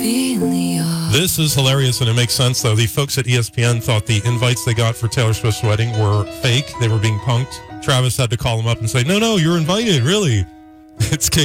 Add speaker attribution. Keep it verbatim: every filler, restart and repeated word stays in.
Speaker 1: This is hilarious, and it makes sense, though. The folks at E S P N thought the invites they got for Taylor Swift's wedding were fake. They were being punked. Travis had to call them up and say, no, no, you're invited, really. It's K